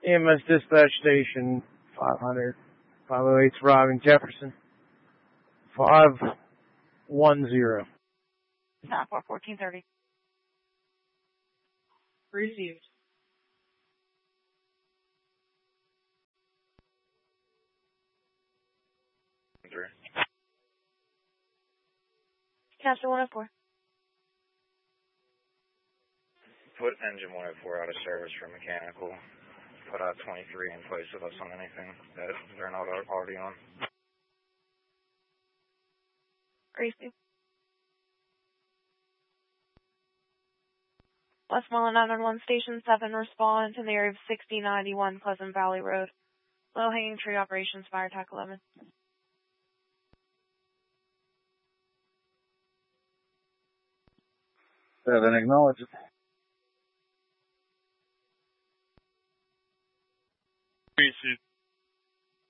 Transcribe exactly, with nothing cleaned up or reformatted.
E M S Dispatch Station five hundred, five oh eight surviving Jefferson. five one zero. Not for fourteen thirty. Received. Three. Casper one oh four. Put engine one oh four out of service for mechanical. Put out twenty-three in place with us on anything that they're not already on. Received. Westmoreland nine one one Station seven, respond to the area of sixty ninety-one Pleasant Valley Road. Low-hanging tree operations, fire attack eleven. Seven, acknowledge it. Received.